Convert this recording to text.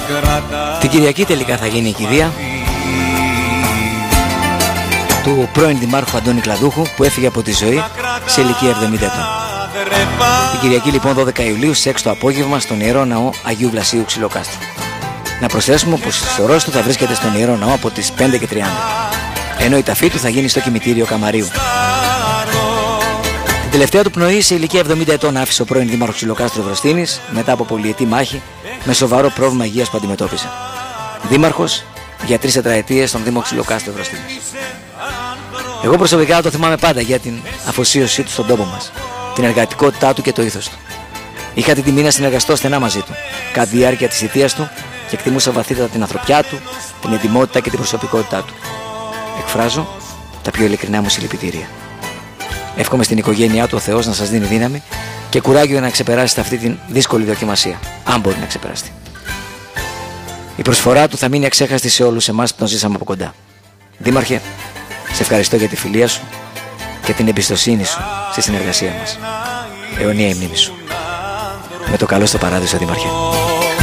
Την Κυριακή τελικά θα γίνει η κηδεία του πρώην Δημάρχου Αντώνη Κλαδούχου, που έφυγε από τη ζωή σε ηλικία 70 ετών. Την Κυριακή λοιπόν 12 Ιουλίου στις 6 το απόγευμα στον Ιερό Ναό Αγίου Βλασίου Ξυλοκάστρου. Να προσθέσουμε πως στο ρόστο θα βρίσκεται στον Ιερό Ναό από τις 5:30, ενώ η ταφή του θα γίνει στο κημητήριο Καμαρίου. Την τελευταία του πνοή σε ηλικία 70 ετών άφησε ο πρώην Δήμαρχος Ξυλοκάστρου Ευρωστήνης μετά από πολυετή μάχη με σοβαρό πρόβλημα υγείας που αντιμετώπιζε. Δήμαρχος για 3 τετραετίες στον Δήμο Ξυλοκάστρου Ευρωστήνης. Εγώ προσωπικά το θυμάμαι πάντα για την αφοσίωσή του στον τόπο μας, την εργατικότητά του και το ήθος του. Είχα την τιμή να συνεργαστώ στενά μαζί του κατά τη διάρκεια της θητείας του και εκτιμούσα βαθύτατα την ανθρωπιά του, την ετοιμότητα και την προσωπικότητά του. Εκφράζω τα πιο ειλικρινά μου συλληπιτήρια. Εύχομαι στην οικογένειά του ο Θεός να σας δίνει δύναμη και κουράγιο να ξεπεράσετε αυτή την δύσκολη δοκιμασία, αν μπορεί να ξεπεράσετε. Η προσφορά του θα μείνει αξέχαστη σε όλους εμάς που τον ζήσαμε από κοντά. Δήμαρχε, σε ευχαριστώ για τη φιλία σου και την εμπιστοσύνη σου στη συνεργασία μας. Αιωνία η μνήμη σου. Με το καλό στο παράδεισο, Δήμαρχε.